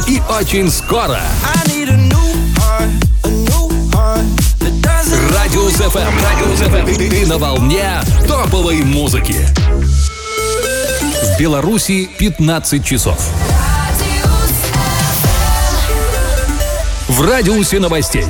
И очень скоро. Радиус FM. Ты на волне топовой музыки. В Беларуси 15 часов. В радиусе новостей.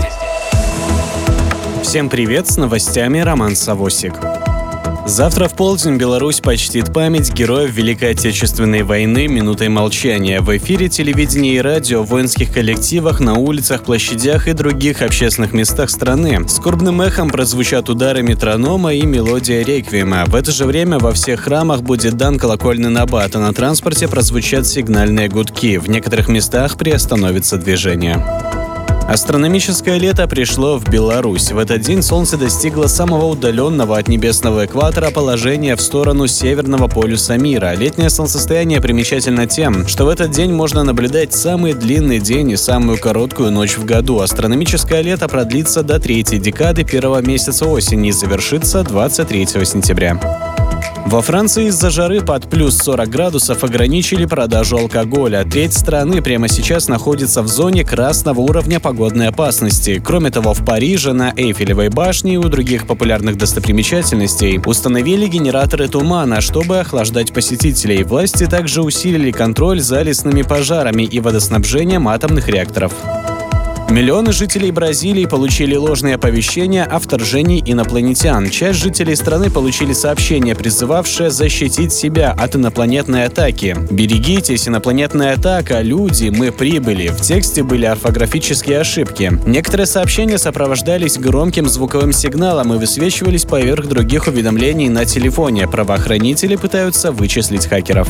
Всем привет, с новостями Роман Савосик. Завтра в полдень Беларусь почтит память героев Великой Отечественной войны минутой молчания. В эфире телевидения и радио, в воинских коллективах, на улицах, площадях и других общественных местах страны. Скорбным эхом прозвучат удары метронома и мелодия реквиема. В это же время во всех храмах будет дан колокольный набат, а на транспорте прозвучат сигнальные гудки. В некоторых местах приостановится движение. Астрономическое лето пришло в Беларусь. В этот день Солнце достигло самого удаленного от небесного экватора положения в сторону северного полюса мира. Летнее солнцестояние примечательно тем, что в этот день можно наблюдать самый длинный день и самую короткую ночь в году. Астрономическое лето продлится до третьей декады первого месяца осени и завершится 23 сентября. Во Франции из-за жары под плюс 40 градусов ограничили продажу алкоголя. Треть страны прямо сейчас находится в зоне красного уровня погодной опасности. Кроме того, в Париже, на Эйфелевой башне и у других популярных достопримечательностей установили генераторы тумана, чтобы охлаждать посетителей. Власти также усилили контроль за лесными пожарами и водоснабжением атомных реакторов. Миллионы жителей Бразилии получили ложные оповещения о вторжении инопланетян. Часть жителей страны получили сообщение, призывавшее защитить себя от инопланетной атаки. «Берегитесь, инопланетная атака, люди, мы прибыли». В тексте были орфографические ошибки. Некоторые сообщения сопровождались громким звуковым сигналом и высвечивались поверх других уведомлений на телефоне. Правоохранители пытаются вычислить хакеров.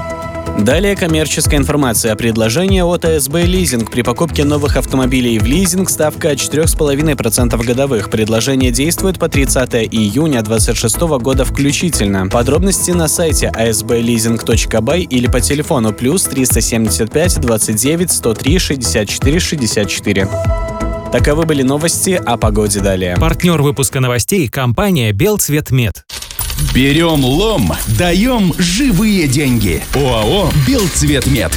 Далее коммерческая информация. Предложение от АСБ Лизинг. При покупке новых автомобилей в лизинг ставка от 4,5% годовых. Предложение действует по 30 июня 2026 года включительно. Подробности на сайте asbleasing.by или по телефону плюс 375 29 103 64 64. Таковы были новости о погоде далее. Партнер выпуска новостей – компания «Белцветмет». Берем лом, даем живые деньги. ОАО «Белцветмет».